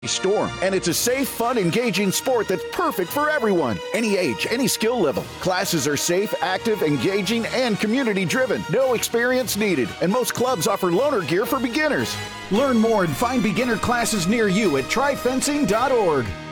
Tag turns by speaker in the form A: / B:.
A: Storm, and it's a safe, fun, engaging sport that's perfect for everyone. Any age, any skill level. Classes are safe, active, engaging, and community-driven. No experience needed, and most clubs offer loaner gear for beginners. Learn more and find beginner classes near you at tryfencing.org.